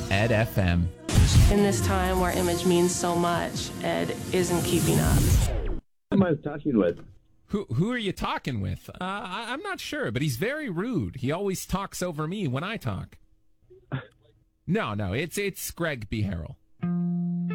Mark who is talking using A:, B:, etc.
A: Ed FM.
B: In this time where image means so much, Ed isn't keeping up.
C: Who am I talking with?
A: Who are you talking with? I'm not sure, but he's very rude. He always talks over me when I talk. No, it's Greg B. Harrell.